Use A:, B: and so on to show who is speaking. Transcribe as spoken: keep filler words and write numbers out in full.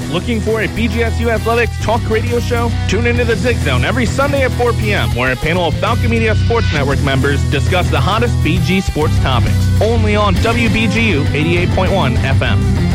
A: Looking for a B G S U Athletics talk radio show? Tune into the Zig Zone every Sunday at four p.m. where a panel of Falcon Media Sports Network members discuss the hottest B G sports topics. Only on W B G U eighty-eight point one F M.